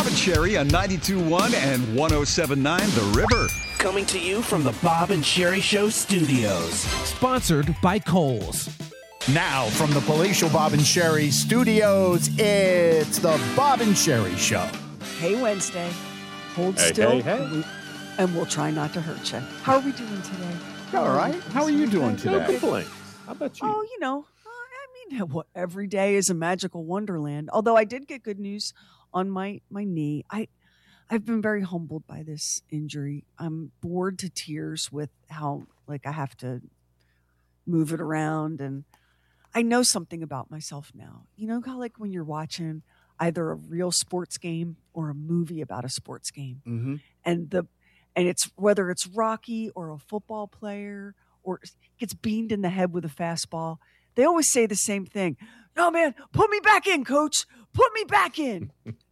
Bob and Sherry on 92.1 and 107.9 The River. Coming to you from the Bob and Sherry Show studios. Sponsored by Kohl's. Now, from the palatial Bob and Sherry studios, it's the Bob and Sherry Show. Hey, Wednesday. Hold Hey, still. hey. And we'll try not to hurt you. How are we doing today? All right. How are you doing today? No complaints. How about you? Oh, well, every day is a magical wonderland. Although I did get good news on my knee. I've been very humbled by this injury. I'm bored to tears with how, I have to move it around. And I know something about myself now. You know how, when you're watching either a real sports game or a movie about a sports game. Mm-hmm. And it's whether it's Rocky or a football player or gets beamed in the head with a fastball, they always say the same thing. No, man, put me back in, coach. Put me back in.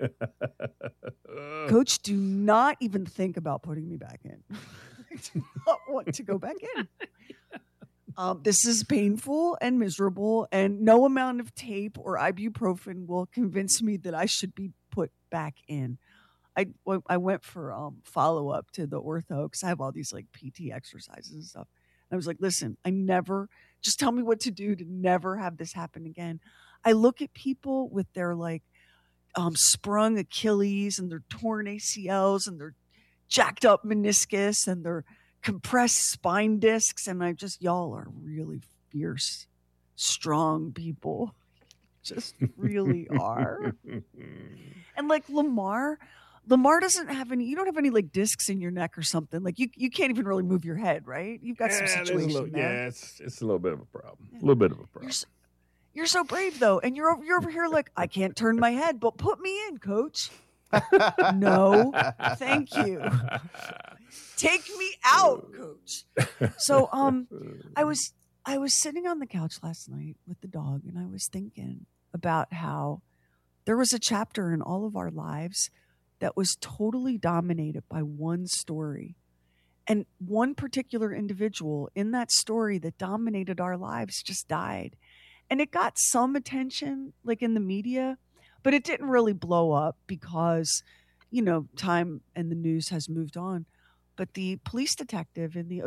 Coach, do not even think about putting me back in. I do not want to go back in. This is painful and miserable, and no amount of tape or ibuprofen will convince me that I should be put back in. I went for follow-up to the ortho because I have all these PT exercises and stuff. And I was like, listen, just tell me what to do to never have this happen again. I look at people with their sprung Achilles and their torn ACLs and their jacked up meniscus and their compressed spine discs. And y'all are really fierce, strong people. Just really are. And Lamar doesn't have you don't have any discs in your neck or something. You can't even really move your head, right? You've got some situation there. Yeah, it's a little bit of a problem. A little bit of a problem. You're so brave though. And you're over here I can't turn my head, but put me in, coach. No, thank you. Take me out, coach. So I was sitting on the couch last night with the dog and I was thinking about how there was a chapter in all of our lives that was totally dominated by one story. And one particular individual in that story that dominated our lives just died. And it got some attention, in the media, but it didn't really blow up because, time and the news has moved on. But the police detective in the